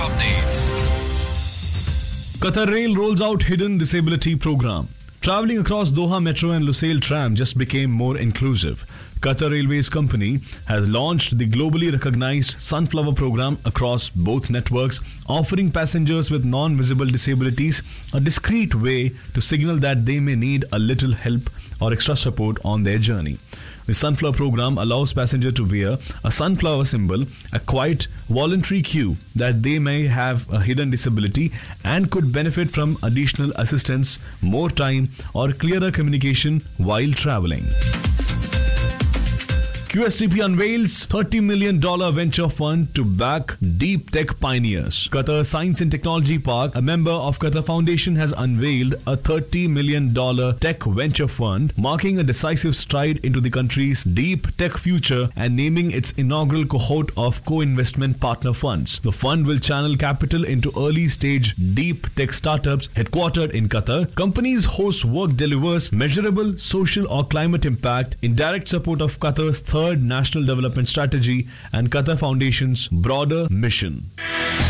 updates. Qatar Rail rolls out hidden disability program. Travelling across Doha Metro and Lusail tram just became more inclusive. Qatar Railways Company has launched the globally recognized Sunflower program across both networks, offering passengers with non-visible disabilities a discreet way to signal that they may need a little help or extra support on their journey. The Sunflower program allows passengers to wear a sunflower symbol, a quiet, voluntary cue that they may have a hidden disability and could benefit from additional assistance, more time, or clearer communication while traveling. QSTP unveils $30 million venture fund to back deep tech pioneers. Qatar Science and Technology Park, a member of Qatar Foundation, has unveiled a $30 million tech venture fund, marking a decisive stride into the country's deep tech future and naming its inaugural cohort of co-investment partner funds. The fund will channel capital into early-stage deep tech startups headquartered in Qatar, companies whose work delivers measurable social or climate impact in direct support of Qatar's third National Development Strategy and Qatar Foundation's broader mission.